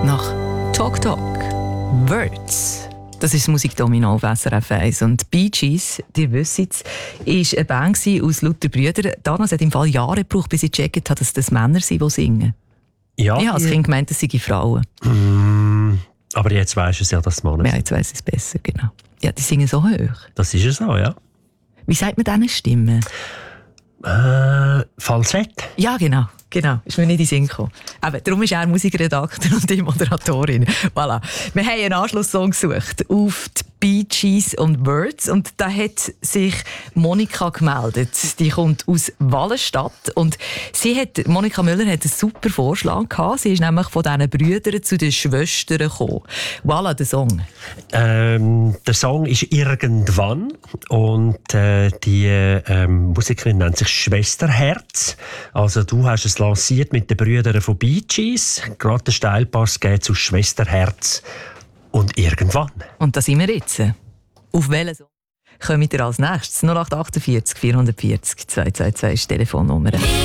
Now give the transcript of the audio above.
nach Talk Talk. Words. Das ist Musikdomino auf SRF 1. Und Bee Gees, ihr wisst es, war eine Band aus lauter Brüdern. Damals hat im Fall Jahre gebraucht, bis ich gecheckt habe, dass das Männer sind, die singen. Ja, ich habe als Kind gemeint, das seien Frauen. Aber jetzt weisst du es ja, dass es Männer sind. Ja, jetzt weiss ich es besser, genau. Ja, die singen so hoch. Das ist ja so, ja. Wie sagt man diesen Stimmen? Falsett? Ja, genau. Ist mir nicht in den Sinn gekommen. Aber darum ist er Musikredakteur und die Moderatorin. Voilà. Wir haben einen Anschlusssong gesucht auf die Bee Gees und Words. Und da hat sich Monika gemeldet. Die kommt aus Wallenstadt. Und Monika Müller hat einen super Vorschlag gehabt. Sie ist nämlich von diesen Brüdern zu den Schwestern gekommen. Voilà, der Song. Der Song ist «Irgendwann» und die Musikerin nennt sich Schwesterherz. Also du hast es lanciert mit den Brüdern von Bee Gees. Gerade der Steilpass geht zu Schwesterherz und «Irgendwann». Und da sind wir jetzt. Auf welchen Song kommt ihr als nächstes? 0848 440 222 ist die Telefonnummer.